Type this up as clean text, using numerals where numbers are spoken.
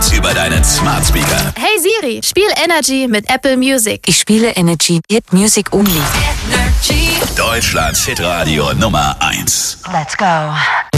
Beats über deinen Smart Speaker. Hey Siri, spiel Energy mit Apple Music. Ich spiele Energy, Hit Music Only. Deutschlands Hitradio Nummer 1. Let's go.